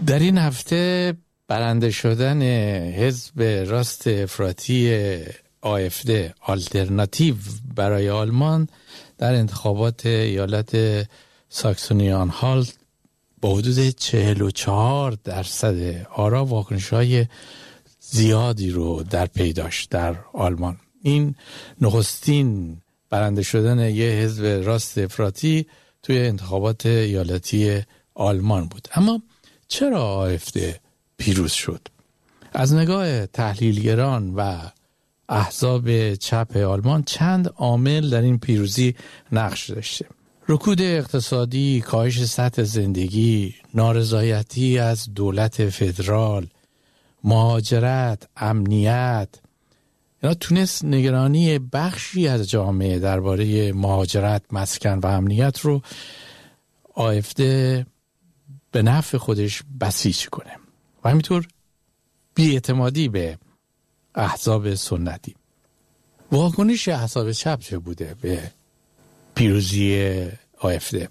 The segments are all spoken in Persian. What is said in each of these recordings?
در این هفته برنده شدن حزب راست افراطی AfD آلترناتیو برای آلمان در انتخابات ایالت ساکسونی آنهالت با حدود 44% آرا واکنش‌های زیادی رو در پی داشت در آلمان. این نخستین برنده شدن یه حزب راست افراطی توی انتخابات ایالتی آلمان بود. اما چرا AfD پیروز شد؟ از نگاه تحلیلگران و احزاب چپ آلمان چند عامل در این پیروزی نقش داشته. رکود اقتصادی، کاهش سطح زندگی، نارضایتی از دولت فدرال، مهاجرت، امنیت. اینا تونست نگرانی بخشی از جامعه درباره مهاجرت، مسکن و امنیت رو AfD به نفع خودش بسیج کنه و همینطور بی‌اعتمادی به احزاب سنتی. واکنش احزاب چپ چه بوده به پیروزی AfD؟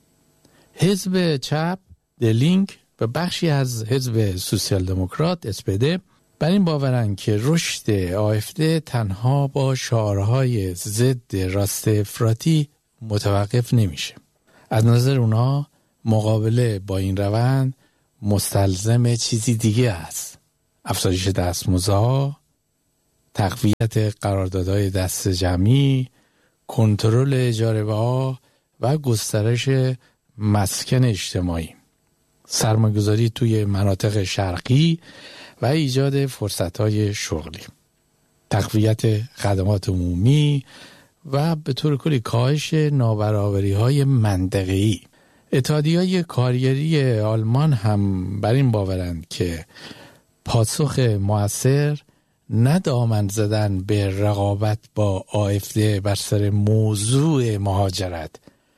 حزب چپ دلینک و بخشی از حزب سوسیال دموکرات SPD بر این باورند که رشد AfD تنها با شعارهای ضد راست افراطی متوقف نمیشه. از نظر اونا مقابله با این روند مستلزم چیزی دیگه است: افزایش دستمزدها، تقویت قراردادهای دست جمعی، کنترل اجاره‌ها و گسترش مسکن اجتماعی، سرمایه‌گذاری توی مناطق شرقی و ایجاد فرصت‌های شغلی، تقویت خدمات عمومی و به طور کلی کاهش نابرابری‌های منطقه‌ای. اتحادیه‌های کارگری آلمان هم بر این باورند که پاسخ مؤثر نه دامن زدن به رقابت با AfD بر سر موضوع مهاجرت،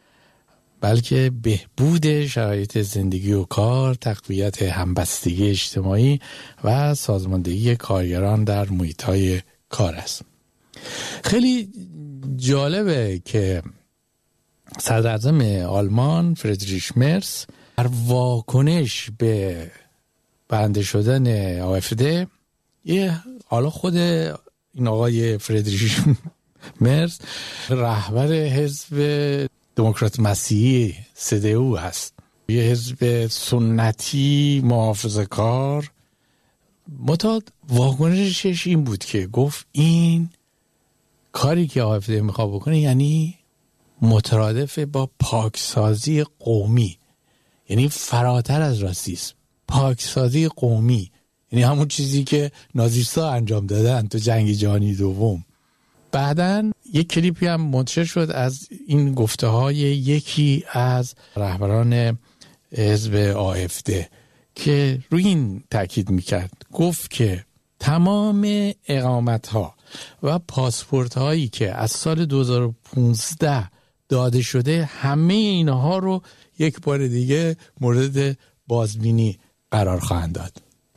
بلکه بهبود شرایط زندگی و کار، تقویت همبستگی اجتماعی و سازماندهی کارگران در محیط‌های کار است. خیلی جالبه که صدراعظم آلمان فریدریش مرز در واکنش به برنده شدن AfD، حالا خود این آقای فریدریش مرز رهبر حزب دموکرات مسیحی CDU هست، یه حزب سنتی محافظه‌کار. معتاد واکنشش این بود که گفت این کاری که AfD میخواد بکنه یعنی مترادف با پاکسازی قومی، یعنی فراتر از راسیسم. پاکسازی قومی یعنی همون چیزی که نازیست‌ها انجام دادن تو جنگ جهانی دوم. بعداً یک کلیپی هم منتشر شد از این گفته‌های یکی از رهبران حزب AfD که روی این تاکید میکرد. گفت که تمام اقامت‌ها و پاسپورت‌هایی که از سال 2015 داده شده، همه اینها رو یک بار دیگه مورد بازبینی قرار خواهند داد.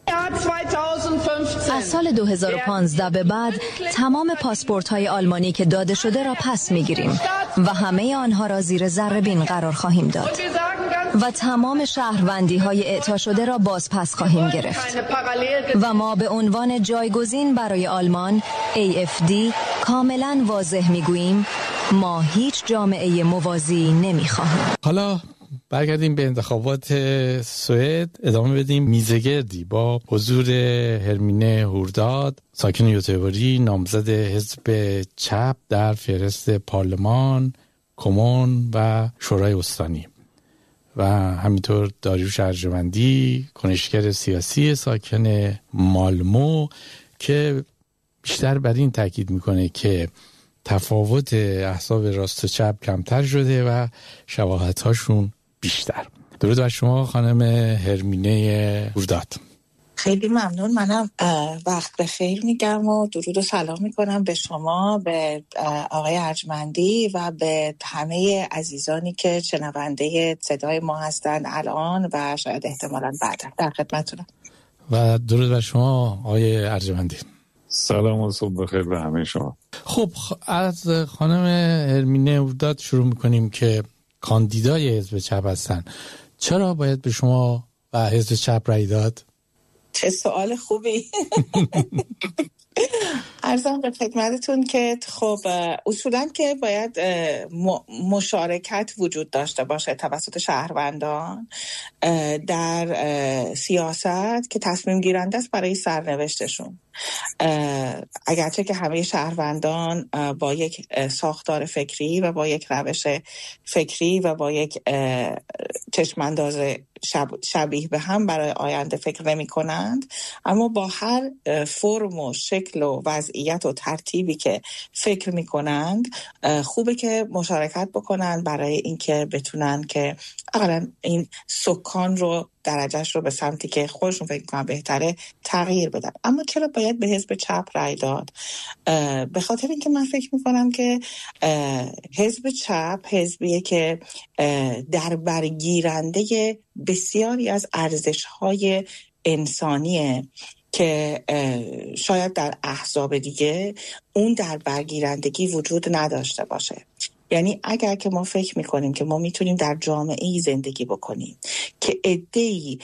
از سال 2015 به بعد تمام پاسپورت‌های آلمانی که داده شده را پس می‌گیریم و همه آنها را زیر ذره‌بین قرار خواهیم داد و تمام شهروندی‌های اعطا شده را باز پس خواهیم گرفت و ما به عنوان جایگزین برای آلمان AfD کاملا واضح می‌گوییم ما هیچ جامعه موازی نمی‌خواهیم. حالا برگردیم به انتخابات سوئد، ادامه بدیم میزگردی با حضور هرمینه هورداد، ساکن یوتبوری، نامزد حزب چپ در فهرست پارلمان، کمون و شورای استانی، و همینطور داریوش ارجمندی، کنشگر سیاسی ساکن مالمو، که بیشتر بر این تاکید میکنه که تفاوت احزاب راست و چپ کمتر شده و شباهت‌هاشون بیشتر. درود بر شما خانم هرمینه هورداد. خیلی ممنون. منم وقت بخیر میگم و درود و سلام میکنم به شما، به آقای ارجمندی و به همه عزیزانی که شنونده صدای ما هستن الان و شاید احتمالاً بعدا. در خدمتتونم. و درود بر شما آقای ارجمندی. سلام و صبح بخیر به همه شما. خب از خانم هرمینه هورداد شروع میکنیم که کاندیدای حزب چپ هستن. چرا باید به شما و حزب چپ رای داد؟ چه سوال خوبی. عرضم به خدمتتون که خب اصولاً که باید مشارکت وجود داشته باشه توسط شهروندان در سیاست که تصمیم گیرنده است برای سرنوشتشون. اگرچه که همه شهروندان با یک ساختار فکری و با یک روش فکری و با یک چشمانداز شبیه به هم برای آینده فکر نمی کنند، اما با هر فرم و شکل و وضعیت و ترتیبی که فکر می کنند خوبه که مشارکت بکنند برای اینکه بتونن که اقلا این سکان رو درجهش رو به سمتی که خودشون فکر کنن بهتره تغییر بدن. اما چرا باید به حزب چپ رای داد؟ به خاطر اینکه من فکر میکنم که حزب چپ حزبیه که در برگیرنده بسیاری از ارزش‌های انسانیه که شاید در احزاب دیگه اون در برگیرندگی وجود نداشته باشه. یعنی اگر که ما فکر میکنیم که ما میتونیم در جامعه‌ای زندگی بکنیم که عده‌ای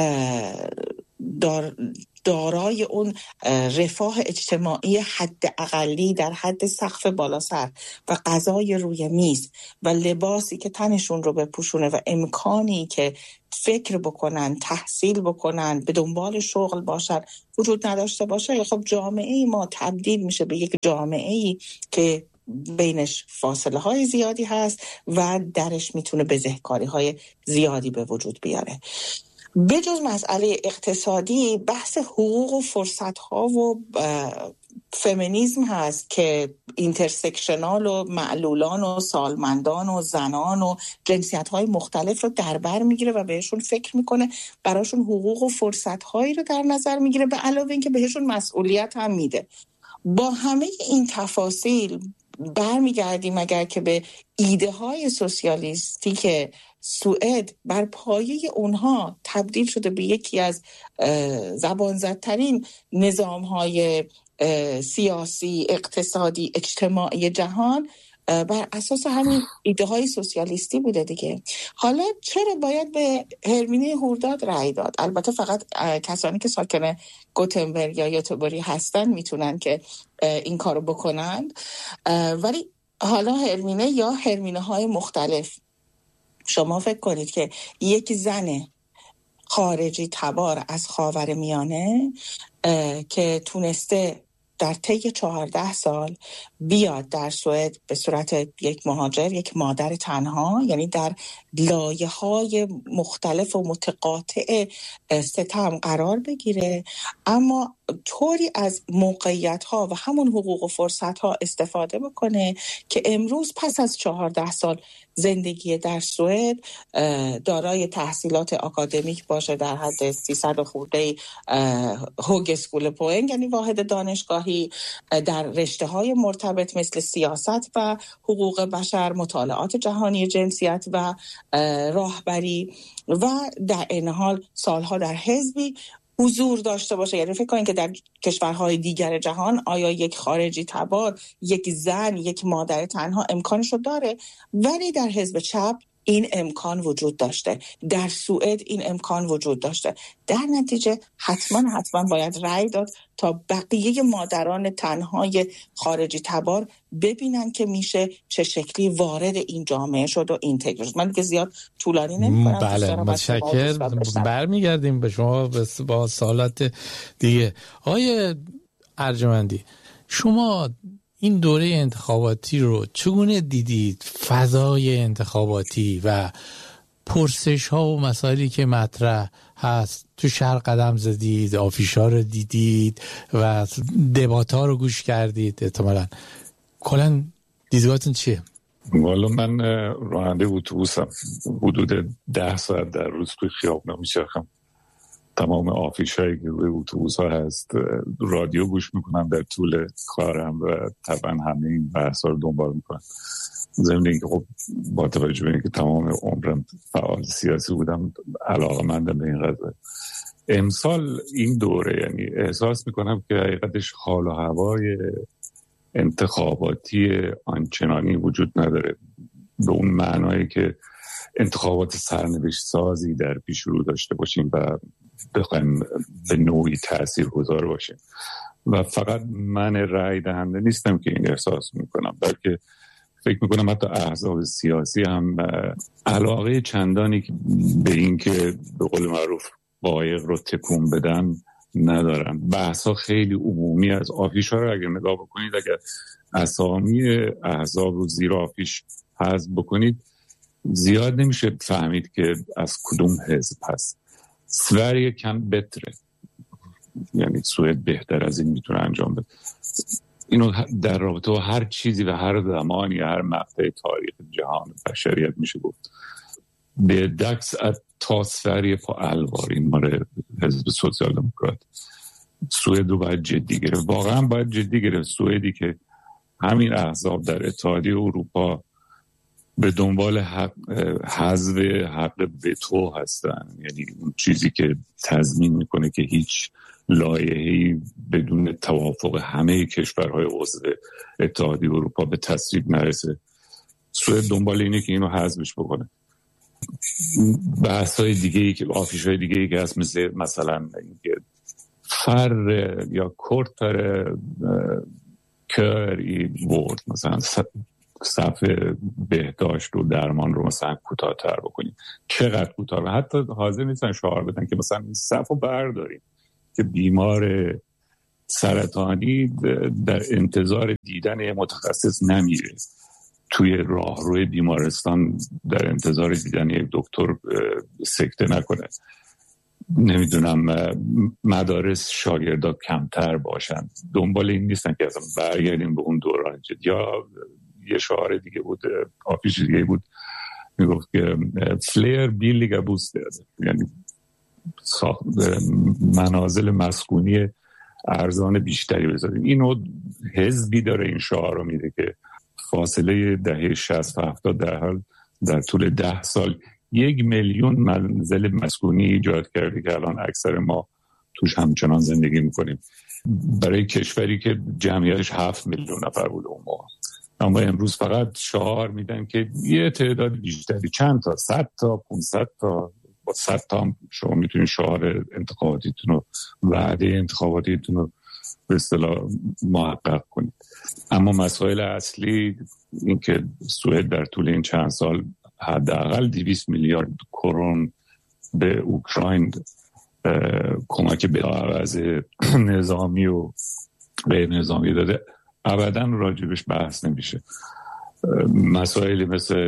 دارای اون رفاه اجتماعی حد اقلی در حد سقف بالا سر و غذای روی میز و لباسی که تنشون رو بپوشونه و امکانی که فکر بکنن، تحصیل بکنن، به دنبال شغل باشن وجود نداشته باشه، خب جامعه ما تبدیل میشه به یک جامعه‌ای که بینش فاصله های زیادی هست و درش میتونه بزهکاری های زیادی به وجود بیاره. بجز مسئله اقتصادی، بحث حقوق و فرصت ها و فمینیسم هست که اینترسکشنال و معلولان و سالمندان و زنان و جنسیت های مختلف رو در بر میگیره و بهشون فکر میکنه، براشون حقوق و فرصت هایی رو در نظر میگیره، به علاوه اینکه بهشون مسئولیت هم میده. با همه این تفاصیل برمیگردیم اگر که به ایده های سوسیالیستی که سوئد بر پایه اونها تبدیل شده به یکی از زبانزدترین نظام های سیاسی، اقتصادی، اجتماعی جهان، بر اساس همین ایده های سوسیالیستی بوده دیگه. حالا چرا باید به هرمینه هورداد رأی داد؟ البته فقط کسانی که ساکن گوتنبرگ یا یوتبوری هستن میتونن که این کارو بکنند، ولی حالا هرمینه یا هرمینه های مختلف، شما فکر کنید که یک زن خارجی تبار از خاورمیانه که تونسته در طی 14 سال بیاد در سوئد به صورت یک مهاجر، یک مادر تنها، یعنی در لایه‌های مختلف و متقاطع ستم قرار بگیره، اما طوری از موقعیت‌ها و همون حقوق و فرصت‌ها استفاده بکنه که امروز پس از 14 سال زندگی در سوئد دارای تحصیلات آکادمیک باشه در حد 300 خورده هوگ اسکول پوینگ، یعنی واحد دانشگاهی، در رشته‌های مرتبط مثل سیاست و حقوق بشر، مطالعات جهانی جنسیت و راهبری، و در این حال سالها در حزبی حضور داشته باشه. یعنی فکر کنید که در کشورهای دیگر جهان آیا یک خارجی تبار، یک زن، یک مادر تنها امکانشو داره؟ ولی در حزب چپ این امکان وجود داشته، در سوئد این امکان وجود داشته. در نتیجه حتما باید رأی داد تا بقیه مادران تنهای خارجی تبار ببینن که میشه چه شکلی وارد این جامعه شد و اینتگرش. من دیگه زیاد طولانی نمی‌کنم. بله، متشکرم. برمیگردیم به شما با سوالات دیگه. آقای ارجمندی، شما این دوره انتخاباتی رو چگونه دیدید؟ فضای انتخاباتی و پرسش ها و مسائلی که مطرح هست تو شهر قدم زدید، آفیشا رو دیدید و دبات ها رو گوش کردید، احتمالاً کلاً دیدگاهتون چیه؟ والا من راننده اتوبوسم، حدود 10 ساعت در روز توی خیابونا میچرخم، تمام آفیشایی که روی اتوبوس ها هست رادیو گوش میکنم در طول کارم و طبعا همه این بحث ها رو دنبال میکنم. ضمن اینکه خب با توجه به اینکه تمام عمرم فعال سیاسی بودم علاقه‌مندم به این قضیه. امسال این دوره یعنی احساس میکنم که حقیقتش حال و هوای انتخاباتی آنچنانی وجود نداره به اون معنایی که انتخابات سرنوشت سازی در پیش رو داشته باشیم و بخوایم به نوعی تاثیرگذار باشیم. و فقط من رأی دهنده نیستم که این احساس میکنم، بلکه فکر میکنم حتی احزاب سیاسی هم علاقه چندانی به این که به قول معروف قایق رو تکون بدن ندارن. بحثا خیلی عمومی از آفیش ها رو اگر نگاه بکنید، اگر اسامی احزاب رو زیر آفیش حذف بکنید زیاد نمیشه فهمید که از کدوم حزب هست. سوریه کم بهتره، یعنی سوئد بهتر از این میتونه انجام بده. اینو در رابطه با هر چیزی و هر زمانی هر مقطع تاریخ جهان بشریت میشه گفت. به دکس تا سوریه پا الوار این ماره حزب سوسیال دموکرات. سوئد رو باید جدی گرفت، واقعا باید جدی گرفت. سوئدی که همین احزاب در اتحادیه اروپا به دنبال حذف حق وتو هستن، یعنی اون چیزی که تضمین میکنه که هیچ لایحه‌ای بدون توافق همه کشورهای عضو اتحادیه اروپا به تصویب نرسه. سوئد دنبال اینه که اینو حذفش بکنه. بحث‌های دیگه‌ای که آفیش‌های دیگه‌ای که هست، مثلا فر یا کورتر کری ورد، مثلا صفحه بهداشت و درمان رو مثلا کوتاه‌تر بکنیم. چقدر کوتاه؟ حتی حاضر نیستن شعار بدن که مثلا این صفحه برداریم که بیمار سرطانی در انتظار دیدن یه متخصص نمیره، توی راهروی بیمارستان در انتظار دیدن یک دکتر سکته نکنه. نمیدونم مدارس شاگردا کمتر باشن. دنبال این نیستن که اصلا برگردیم به اون دوران جدید. یا یه شعار دیگه بود، آفیش دیگه بود، میگفت که فلیر بیلیگا بوستر، یعنی منازل مسکونی ارزان بیشتری بذاریم. اینو حزبی داره این شعار رو میده که فاصله دهه 60 و 70 در طول 10 سال 1 میلیون منزل مسکونی ایجاد کرده که الان اکثر ما توش همچنان زندگی میکنیم، برای کشوری که جمعیتش 7 میلیون نفر بود اون موقع. اما امروز فقط شعار میدن که یه تعداد بیشتری، چند تا، 100 تا، 500 تا، با 100 تا هم شما میتونید شعار انتخاباتیتون رو، وعده انتخاباتیتون رو به اصطلاح محقق کنید. اما مسائل اصلی این که سوئد در طول این چند سال حداقل 200 میلیارد کرون به اوکراین کمک بلاعوض نظامی و غیر نظامی داده، ابداً راجبش بحث نمیشه. مسائلی مثل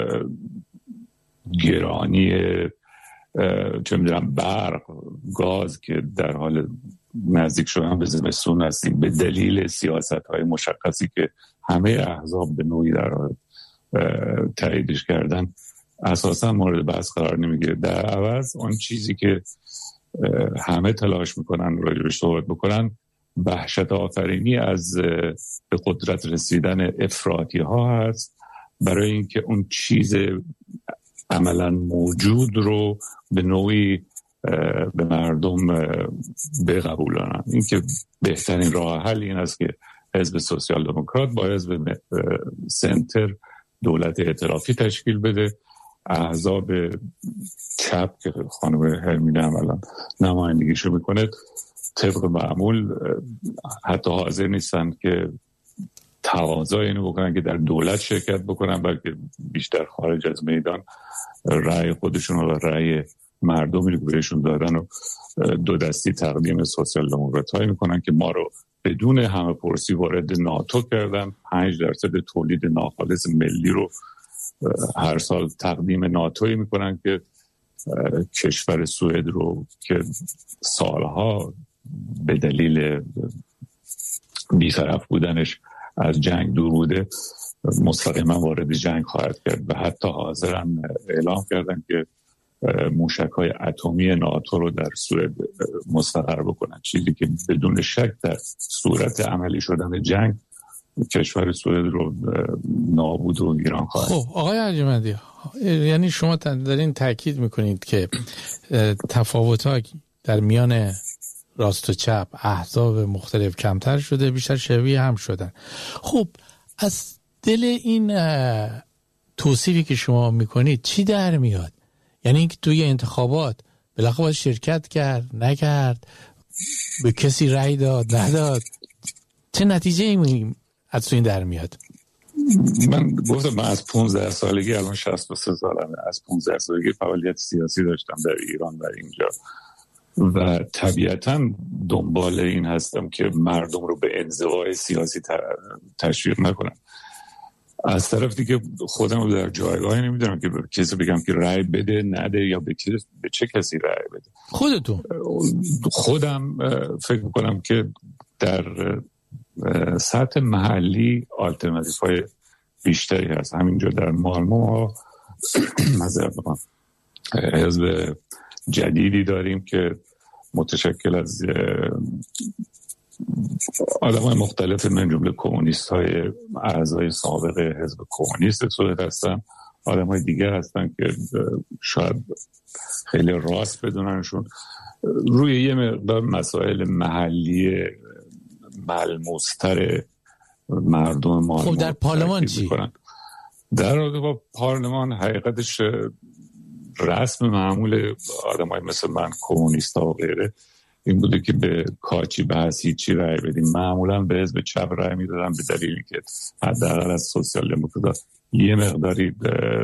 گرانی چه میدونم برق، گاز که در حال نزدیک شدن به زمستون هستیم به دلیل سیاست‌های مشخصی که همه احزاب به نوعی در حال تاییدش کردن، اساسا مورد بحث قرار نمیگیره. در عوض اون چیزی که همه تلاش میکنن راجبش صحبت بکنن، وحشت آفرینی از به قدرت رسیدن افراطی ها هست، برای اینکه اون چیز عملا موجود رو به نوعی به مردم بقبولانن. این که بهترین راه حل این است که حزب سوسیال دموکرات با حزب سنتر دولت ائتلافی تشکیل بده. احزاب چپ که خانم هرمینه هم الان نمایندگیشو میکنه، طبق معمول حتی حاضر نیستن که تقاضای اینو بکنن که در دولت شرکت بکنن، بلکه بیشتر خارج از میدان رأی خودشون و رأی مردمی رو بهشون دادن و دو دستی تقدیم سوسیال دموکرات هایی میکنن که ما رو بدون همه پرسی وارد ناتو کردن. 5% تولید ناخالص ملی رو هر سال تقدیم ناتویی میکنن که کشور سوئد رو که سالها به دلیل بی‌طرف بودنش از جنگ دور بوده مستقیما وارد جنگ خواهد کرد و حتی حاضرن اعلام کردن که موشک‌های اتمی ناتو رو در سوئد مستقر بکنن، چیزی که بدون شک در صورت عملی شدن جنگ کشور سوئد رو نابود و ویران خواهد. خب آقای ارجمندی، یعنی شما دارین تاکید میکنید که تفاوت‌ها در میان راست و چپ احزاب مختلف کمتر شده، بیشتر شبیه هم شدن. خب از دل این توصیفی که شما میکنید چی در میاد؟ یعنی اینکه توی انتخابات بالاخره باید شرکت کرد نکرد، به کسی رأی داد نداد، چه نتیجه از تو این در میاد؟ من گفتم من از 15 سالگی، الان 63 سالمه، از 15 سالگی فعالیت سیاسی داشتم در ایران و اینجا و طبیعتاً دنبال این هستم که مردم رو به انزوای سیاسی تشویق نکنم. از طرف دیگه خودم رو در جایگاهی نمیدونم که به کسی بگم که رأی بده نده یا به چه کسی رأی بده. خودتون؟ خودم فکر میکنم که در سطح محلی آلترناتیف های بیشتری هست. همینجا در مالمو ما حزب جدیدی داریم که متشکل از آدم‌های مختلف من جمله کمونیست‌های اعضای سابق حزب کمونیست سوئد هستن، آدم‌های دیگه هستن که شاید خیلی راست بدوننشون، روی یه مقدار مسائل محلی ملموس‌تر مردم ما. خب در پارلمان چی؟ در رابطه با پارلمان حقیقتش رسم معمول آدم‌های مثل من، کمونیست‌ها و غیره، این بوده که به کاچی به هیچی رأی بدیم. معمولا به حزب چپ رأی میدادن به دلیل اینکه حداقل از سوسیال دموکرات یه مقداری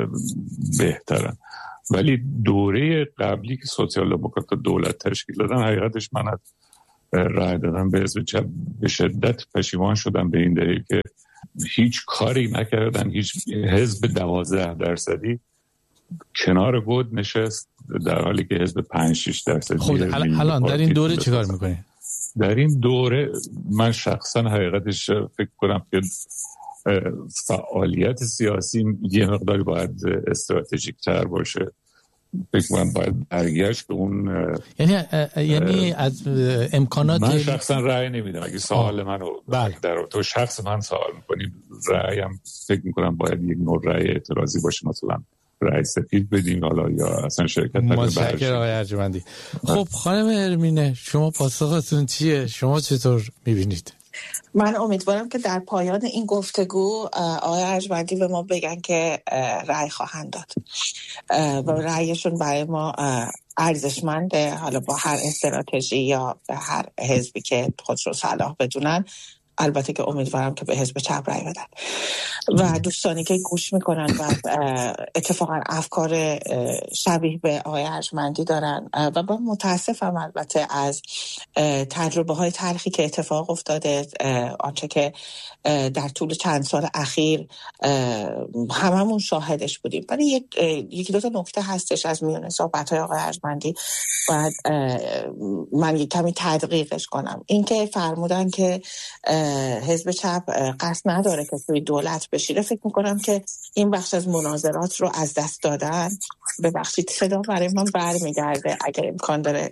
بهترن. ولی دوره قبلی که سوسیال دموکرات دولت تشکیل دادن، حقیقتش من از رأی دادن به حزب چپ به شدت پشیمان شدم، به این دلیل که هیچ کاری نکردن. هیچ حزب 12% کنار گود نشست در حالی که حزب 5-6%. خب الان در این دوره چیکار میکنی؟ در این دوره من شخصا حقیقتش فکر کنم که فعالیت سیاسی یه مقداری باید استراتژیک تر باشه. فکر کنم باید برگشت به اون، یعنی از امکانات. من شخصا رأی نمیدم. اگه سوال منو در تو شخص من سوال میکنی، رأیم فکر میکنم باید یک نوع رأی اعتراضی باشه، مثلا رأی سفید بدیم حالا یا اصلا شرکت نکنیم. متشکرم آقای ارجمندی. خب خانم هرمینه، شما پاسختون چیه؟ شما چطور میبینید؟ من امیدوارم که در پایان این گفتگو آقای ارجمندی به ما بگن که رأی خواهند داد و رأیشون برای ما ارزشمنده، حالا با هر استراتژی یا به هر حزبی که خودش رو صلاح بدونن. البته که امیدوارم که به حزب چپ رای بدن و دوستانی که گوش میکنن و اتفاقا افکار شبیه به آقای ارجمندی دارن و من متاسفم البته از تجربه های تلخی که اتفاق افتاده، آنچه که در طول چند سال اخیر هممون شاهدش بودیم. ولی یکی دو تا نکته هستش از میون صحبت های آقای ارجمندی باید من یک کمی تدقیقش کنم. این که فرمودن که حزب چپ قصد نداره که توی دولت بشینه، فکر میکنم که این بخش از مناظرات رو از دست دادن. ببخشید صدا برای من برمیگرده، اگر امکان داره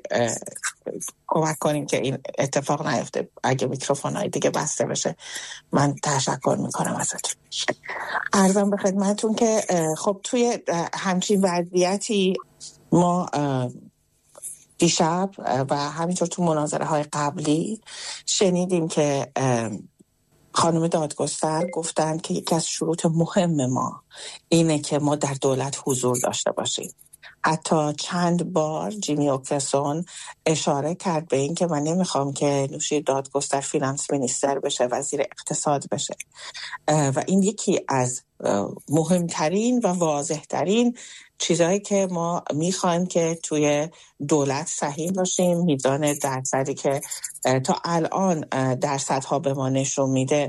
کمک کنیم که این اتفاق نیفته. اگه میکروفونای دیگه بسته بشه من تشکر میکنم ازتون. عرضم به خدمتون که خب توی همچین وضعیتی ما دیشب و همینطور تو مناظره های قبلی شنیدیم که خانم دادگستر گفتن که یکی از شروط مهم ما اینه که ما در دولت حضور داشته باشیم. حتی چند بار جیمی اوکفسون اشاره کرد به این که من نمیخوام که نوشین دادگستر فینانس مینیستر بشه، وزیر اقتصاد بشه و این یکی از مهمترین و واضحترین چیزایی که ما میخوایم که توی دولت سهیم باشیم. میزان درصدی که تا الان درصدها به ما نشون میده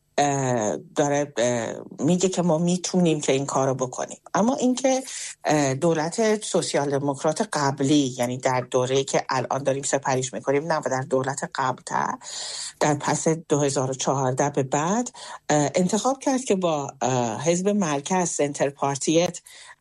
داره میگه که ما میتونیم که این کارو بکنیم. اما اینکه دولت سوسیال دموکرات قبلی، یعنی در دوره‌ای که الان داریم سپریش میکنیم، نه و در دولت قبل‌تر در پس 2014 به بعد انتخاب کرد که با حزب مرکز سنتر پارتیت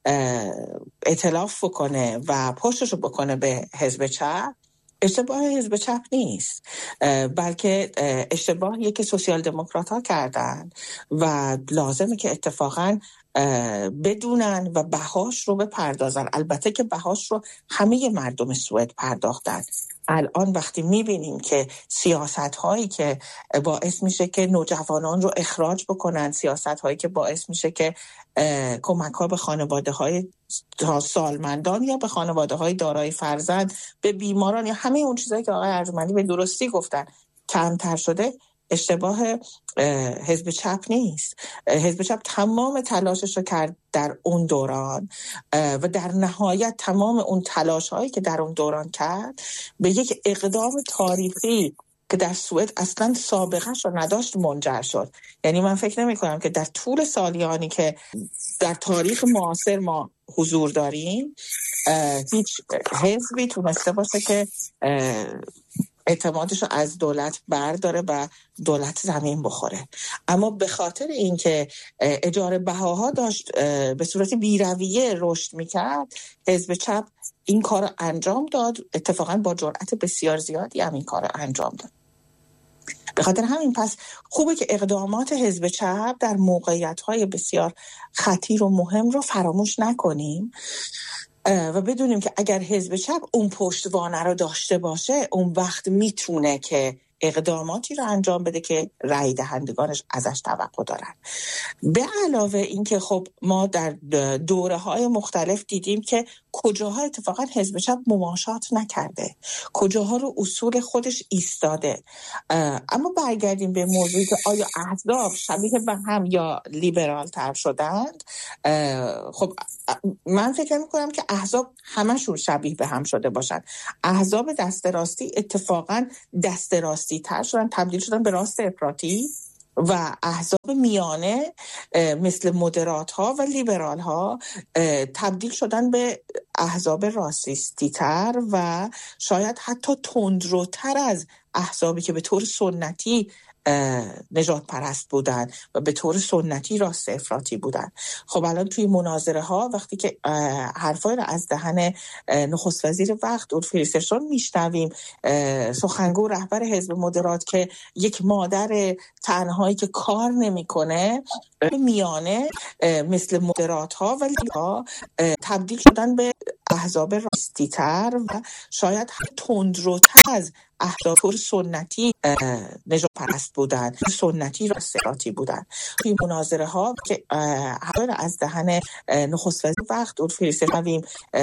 ائتلاف بکنه و پشتشو بکنه به حزب چپ. اشتباه حزب چپ نیست، بلکه اشتباهیه که سوسیال دموکرات ها کردن و لازمه که اتفاقاً بدونن و بهاش رو بپردازن. البته که بهاش رو همه مردم سوئد پرداختن. الان وقتی میبینیم که سیاست هایی که باعث میشه که نوجوانان رو اخراج بکنن، سیاست هایی که باعث میشه که کمک ها به خانواده های سالمندان یا به خانواده های دارای فرزند، به بیماران، یا همه اون چیزایی که آقای ارجمندی به درستی گفتن کمتر شده، اشتباه حزب چپ نیست. حزب چپ تمام تلاشش رو کرد در اون دوران و در نهایت تمام اون تلاش هایی که در اون دوران کرد به یک اقدام تاریخی که در سوئد اصلا سابقه‌اش رو نداشت منجر شد. یعنی من فکر نمی کنم که در طول سالیانی که در تاریخ معاصر ما حضور داریم هیچ حزبی تونسته باشه که اعتمادش رو از دولت برداره و دولت زمین بخوره. اما به خاطر اینکه اجاره بهاها داشت به صورت بی‌رویه رشد میکرد، حزب چپ این کار رو انجام داد. اتفاقا با جرأت بسیار زیادی هم این کار رو انجام داد. به خاطر همین پس خوبه که اقدامات حزب چپ در موقعیت‌های بسیار خطیر و مهم رو فراموش نکنیم و بدونیم که اگر حزب چپ اون پشتوانه رو داشته باشه، اون وقت میتونه که اقداماتی رو انجام بده که رای دهندگانش ازش توقع دارن. به علاوه این که خب ما در دوره‌های مختلف دیدیم که کجاها اتفاقا حزب چپ مماشات نکرده، کجاها رو اصول خودش ایستاده. اما برگردیم به موضوعی که آیا احزاب شبیه به هم یا لیبرال تر شدند. خب من فکر می‌کنم که احزاب همشون شبیه به هم شده باشن. احزاب دست راستی اتفاقا دست راستی تر شدن، تبدیل شدن به راست افراطی، و احزاب میانه مثل مدرات ها و لیبرال ها تبدیل شدن به احزاب راسیستی تر و شاید حتی تندروتر از احزابی که به طور سنتی نجات پرست بودن و به طور سنتی راست افراطی بودن. خب الان توی مناظره ها وقتی که حرفای رو از دهن نخست وزیر وقت اولف کریسترسون میشنویم، سخنگو رهبر حزب مدرات که یک مادر تنهایی که کار نمیکنه، میانه مثل مدرات ها و لیبرال تبدیل شدن به احزاب راستی تر و شاید تندروتر از احزاب طور سنتی نجات پرست بودن، سنتی راستیاتی بودن. توی مناظره ها که از دهن نخست وزیر وقت اولف کریسترسون